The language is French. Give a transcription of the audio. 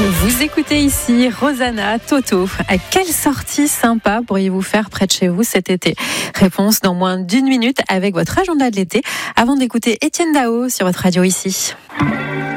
Vous écoutez ici Rosanna, Toto. À quelle sortie sympa pourriez-vous faire près de chez vous cet été? Réponse dans moins d'1 minute avec votre agenda de l'été, avant d'écouter Étienne Dao sur votre radio ici.